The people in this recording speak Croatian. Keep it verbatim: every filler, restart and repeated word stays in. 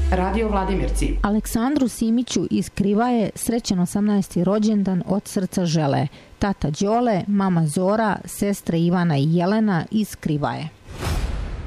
Radio Vladimirci. Aleksandru Simiću iz Krivaje srećan osamnaesti rođendan od srca žele. Tata Đole, mama Zora, sestre Ivana i Jelena iz Krivaje.